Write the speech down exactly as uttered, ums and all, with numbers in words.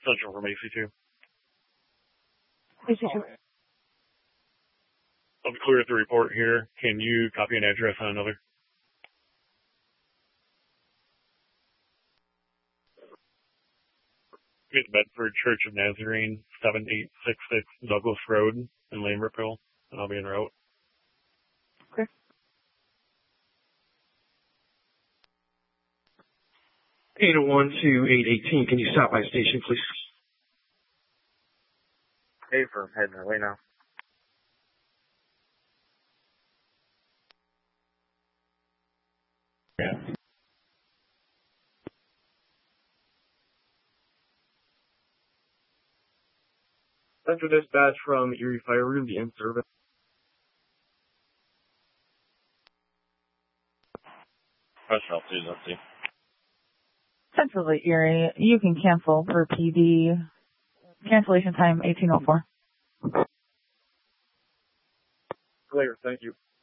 Central from A C two. A C two. I'll be clear at the report here. Can you copy an address on another? It's Bedford Church of Nazarene, seven eight six six Douglas Road in Lambertville, Hill, and I'll be en route. Okay. eight oh one to eight eighteen, can you stop by station, please? Hey, for heading away now. Yeah. Central Dispatch from Erie Fire Room, the in service. Personnel, please, let's see. Central to Erie, you can cancel for P D. Cancellation time eighteen oh four. Clear, thank you.